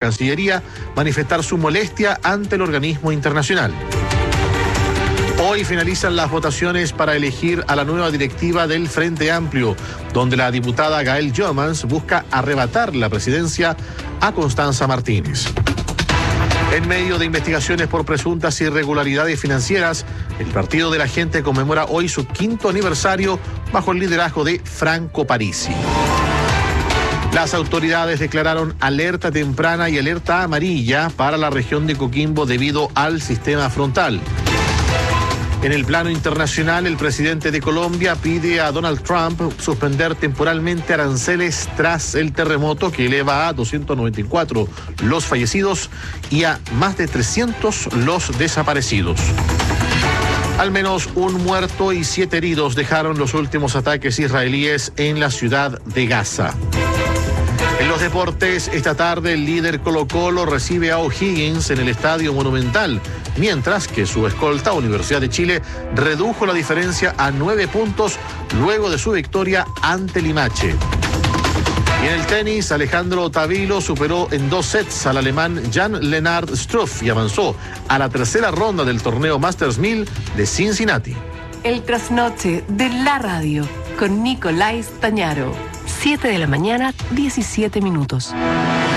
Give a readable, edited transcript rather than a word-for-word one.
Cancillería manifestar su molestia ante el organismo internacional. Hoy finalizan las votaciones para elegir a la nueva directiva del Frente Amplio, donde la diputada Gael Jomans busca arrebatar la presidencia a Constanza Martínez. En medio de investigaciones por presuntas irregularidades financieras, el Partido de la Gente conmemora hoy su 5º aniversario bajo el liderazgo de Franco Parisi. Las autoridades declararon alerta temprana y alerta amarilla para la región de Coquimbo debido al sistema frontal. En el plano internacional, el presidente de Colombia pide a Donald Trump suspender temporalmente aranceles tras el terremoto que eleva a 294 los fallecidos y a más de 300 los desaparecidos. Al menos un muerto y 7 heridos dejaron los últimos ataques israelíes en la ciudad de Gaza. En los deportes, esta tarde el líder Colo-Colo recibe a O'Higgins en el Estadio Monumental, mientras que su escolta, Universidad de Chile, redujo la diferencia a 9 puntos luego de su victoria ante Limache. Y en el tenis, Alejandro Tavilo superó en 2 sets al alemán Jan-Lennard Struff y avanzó a la tercera ronda del torneo Masters 1000 de Cincinnati. El trasnoche de la radio con Nicolás Tañaro. 7 de la mañana, 17 minutos.